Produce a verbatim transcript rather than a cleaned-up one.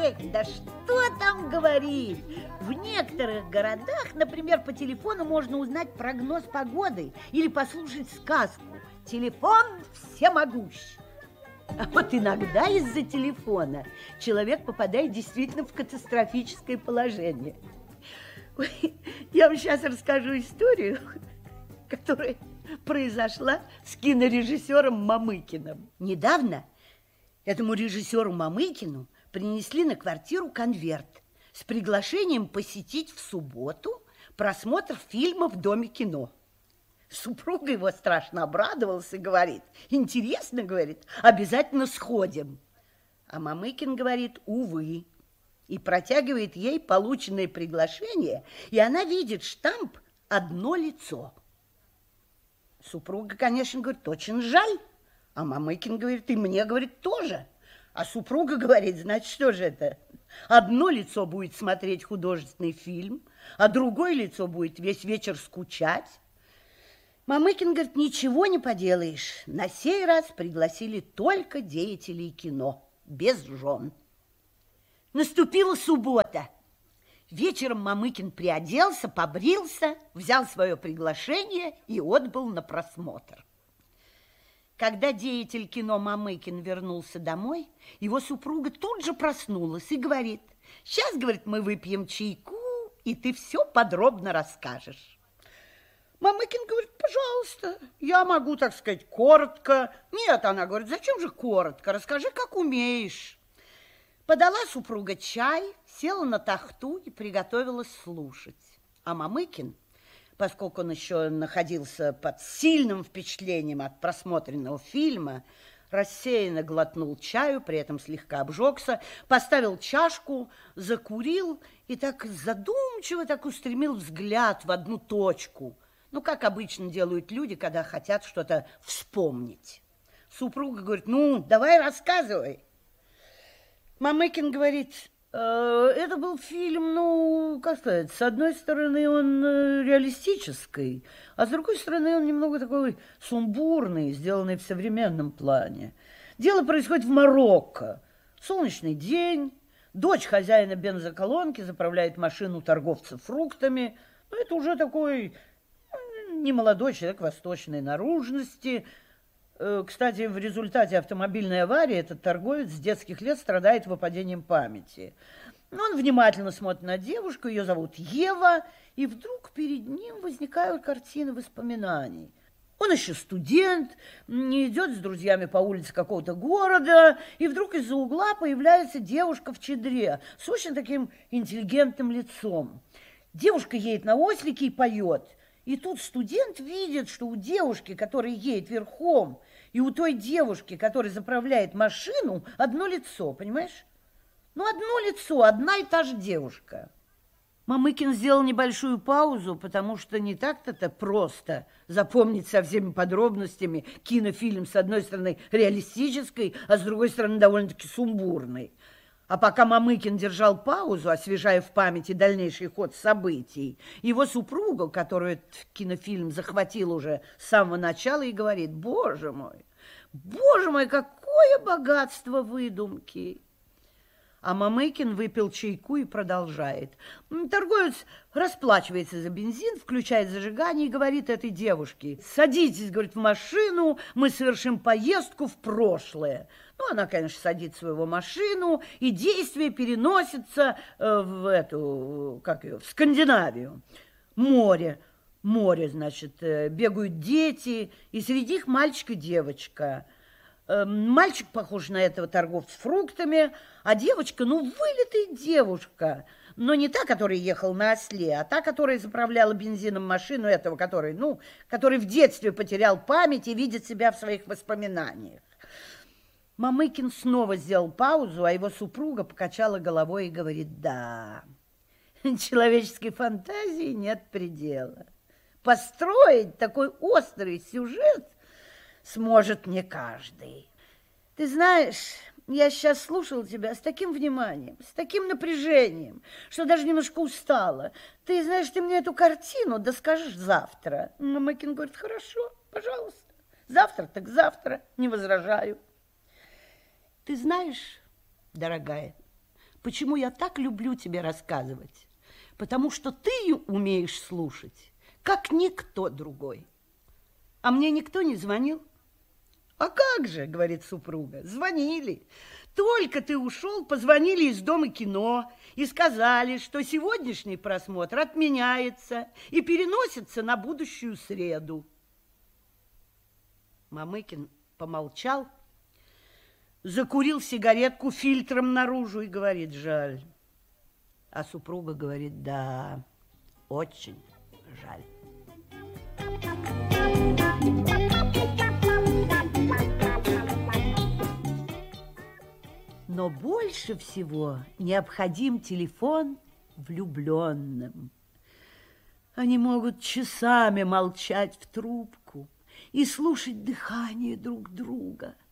Эх, да что там говорить? В некоторых городах, например, по телефону можно узнать прогноз погоды или послушать сказку. Телефон всемогущ. А вот иногда из-за телефона человек попадает действительно в катастрофическое положение. Я вам сейчас расскажу историю, которая произошла с кинорежиссером Мамыкиным. Недавно этому режиссеру Мамыкину принесли на квартиру конверт с приглашением посетить в субботу просмотр фильма в Доме кино. Супруга его страшно обрадовалась и говорит: интересно, говорит, обязательно сходим. А Мамыкин говорит: увы. И протягивает ей полученное приглашение, и она видит штамп «Одно лицо». Супруга, конечно, говорит: очень жаль. А Мамыкин говорит: и мне, говорит, тоже. А супруга говорит: значит, что же это? Одно лицо будет смотреть художественный фильм, а другое лицо будет весь вечер скучать. Мамыкин говорит: ничего не поделаешь. На сей раз пригласили только деятелей кино, без жен. Наступила суббота. Вечером Мамыкин приоделся, побрился, взял свое приглашение и отбыл на просмотр. Когда деятель кино Мамыкин вернулся домой, его супруга тут же проснулась и говорит: сейчас, говорит, мы выпьем чайку, и ты все подробно расскажешь. Мамыкин говорит: пожалуйста, я могу, так сказать, коротко. Нет, она говорит: зачем же коротко, расскажи, как умеешь. Подала супруга чай, села на тахту и приготовилась слушать. А Мамыкин, поскольку он еще находился под сильным впечатлением от просмотренного фильма, рассеянно глотнул чаю, при этом слегка обжегся, поставил чашку, закурил и так задумчиво так устремил взгляд в одну точку. Ну, как обычно делают люди, когда хотят что-то вспомнить. Супруга говорит: ну, давай рассказывай. Мамыкин говорит: э, это был фильм, ну, как сказать, с одной стороны он э, реалистический, а с другой стороны он немного такой сумбурный, сделанный в современном плане. Дело происходит в Марокко. Солнечный день, дочь хозяина бензоколонки заправляет машину торговца фруктами. Ну, это уже такой немолодой человек восточной наружности. Кстати, в результате автомобильной аварии этот торговец с детских лет страдает выпадением памяти. Он внимательно смотрит на девушку, ее зовут Ева, и вдруг перед ним возникают картины воспоминаний. Он еще студент, идет с друзьями по улице какого-то города, и вдруг из-за угла появляется девушка в чедре с очень таким интеллигентным лицом. Девушка едет на ослике и поет. И тут студент видит, что у девушки, которая едет верхом, и у той девушки, которая заправляет машину, одно лицо, понимаешь? Ну, одно лицо, одна и та же девушка. Мамыкин сделал небольшую паузу, потому что не так-то просто запомнить со всеми подробностями кинофильм, с одной стороны реалистической, а с другой стороны довольно-таки сумбурный. А пока Мамыкин держал паузу, освежая в памяти дальнейший ход событий, его супруга, которую этот кинофильм захватил уже с самого начала, и говорит: боже мой, боже мой, какое богатство выдумки! А Мамыкин выпил чайку и продолжает. Торговец расплачивается за бензин, включает зажигание и говорит этой девушке: садитесь, говорит, в машину, мы совершим поездку в прошлое. Ну, она, конечно, садится в свою машину, и действие переносится э, в эту, как ее, в Скандинавию. Море, море, значит, э, бегают дети, и среди их мальчик и девочка. Э, мальчик похож на этого торговца фруктами, а девочка, ну, вылитая девушка. Но не та, которая ехала на осле, а та, которая заправляла бензином машину этого, который, ну, который в детстве потерял память и видит себя в своих воспоминаниях. Мамыкин снова сделал паузу, а его супруга покачала головой и говорит: да, человеческой фантазии нет предела. Построить такой острый сюжет сможет не каждый. Ты знаешь, я сейчас слушала тебя с таким вниманием, с таким напряжением, что даже немножко устала. Ты знаешь, ты мне эту картину доскажешь завтра. Мамыкин говорит: хорошо, пожалуйста. Завтра так завтра, не возражаю. Ты знаешь, дорогая, почему я так люблю тебе рассказывать. Потому что ты умеешь слушать, как никто другой. А мне никто не звонил? А как же, говорит супруга, звонили. Только ты ушел, позвонили из Дома кино и сказали, что сегодняшний просмотр отменяется и переносится на будущую среду. Мамыкин помолчал, закурил сигаретку фильтром наружу и говорит: жаль. А супруга говорит: да, очень жаль. Но больше всего необходим телефон влюбленным. Они могут часами молчать в трубку и слушать дыхание друг друга.